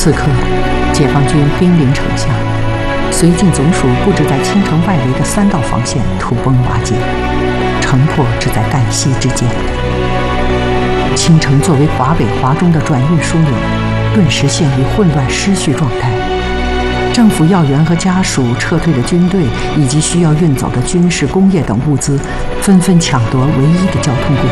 此刻，解放军兵临城下，绥靖总署布置在青城外围的3道防线土崩瓦解，城破只在旦夕之间。青城作为华北华中的转运枢纽，顿时陷于混乱失序状态。政府要员和家属、撤退的军队以及需要运走的军事、工业等物资，纷纷抢夺唯一的交通工